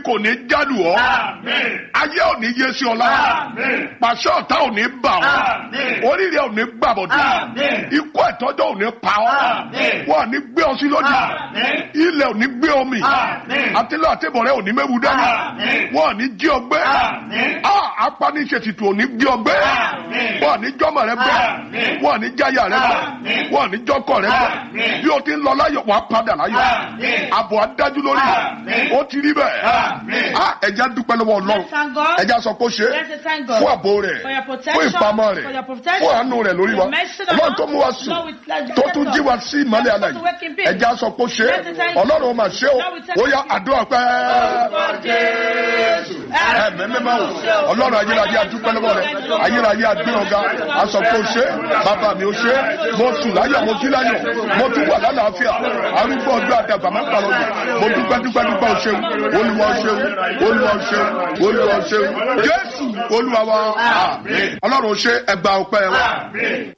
kò ní jálù ọ́. Ayé ò ní yé sí ọ lára. Pàṣẹ ọ̀tá ò ní bà ọ́. Oríire ò ní gbàbọ̀dé. Ikú ẹ̀tọ́jọ́ ò ní pa ọ́. Wọ́n ò ní gbé ọ sí lójú. Ilẹ̀ ò ní gbé omi. Àtìlọ́ àtìbọ̀rẹ́ ò ní mẹ́wu dání. Wọ́n ò ní jí ọ gbé. Apáníṣètìtù ò ní gbé ọ gbé. Wọ́n ò ní jọ́mọ̀ rẹ gbé. Wọ́n ò ní jáyà rẹ gbé. Wọ́n ò ní jọ́kọ̀ rẹ gbé. Bí o ti ń lọ láyọ̀ wàá padà láyọ̀. Àbọ̀ adájú lórí. Ó ti rí bẹ́ẹ̀. Ẹja dúpẹ́ lọ́wọ́ Ọlọ́run. Ẹja sọ pé ó ṣe fún ààbò rẹ̀, fún ìpamọ́ rẹ̀, fún àánú rẹ̀ lórí wa. Ọlọ́run tó mú wa sùn, tó tún jí wa sí ìmọ́lẹ̀ alààyè. Ẹja sọ pé ó ṣe, Ọlọ́run ó máa ṣe ó. Ó yá àdúrà pẹ́. Ẹ̀mẹ́mẹ́mẹ́ o, Ọlọ́run ayérayé adúpẹ́ lọ́wọ́ rẹ̀. Ayérayé adé ọ̀gá, a sọ pé ó ṣe, bàbá mi ó ṣe. Mo sùn láyọ̀, mo jí láyọ̀, mo tún wà lálàáfíà. Arúgbó ọjọ́ àdàgbà máa ń pa lọ́jọ́. Mo dúpẹ́ ó ṣeun, Olúwa ó ṣeun, Olúwa ó ṣeun, Olúwa ó ṣeun. Jésù Olúwa wa. Ọlọ́run ó ṣe ẹgbàá ọpẹ́ wa.